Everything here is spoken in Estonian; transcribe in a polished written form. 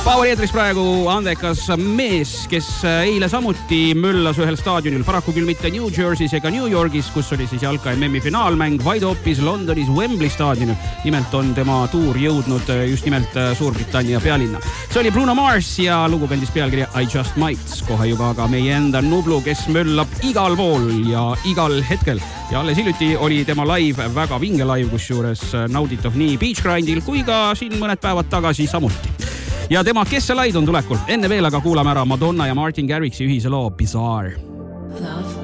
Power eetris praegu andekas mees, kes eile samuti möllas ühel staadionil, paraku küll mitte New Jersey's ega New Yorgis, kus oli siis jalka MM-i finaalmäng, vaid hoopis Londonis Wembley staadionil. Nimelt on tema tuur jõudnud just nimelt Suurbritannia pealinna. See oli Bruno Mars ja lugu kandis pealkirja I Just Might. Kohe juba ka meie enda Nublu, kes möllab igal pool ja igal hetkel. Ja alles hiljuti oli tema live, väga vinge live, kus juures nauditav nii Beach Grindil kui ka siin mõned päevad tagasi samuti. Ja tema Kesselaid on tulekul. Enne veel aga kuulame ära Madonna ja Martin Garrixi ühise loo Bizarre.